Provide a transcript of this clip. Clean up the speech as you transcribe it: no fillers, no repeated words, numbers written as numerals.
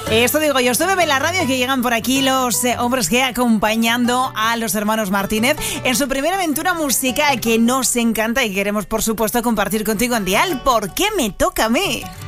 Esto digo yo, estuve en la radio que llegan por aquí los hombres G acompañando a los hermanos Martínez en su primera aventura musical que nos encanta y queremos por supuesto compartir contigo en Dial. ¿Por qué me toca a mí?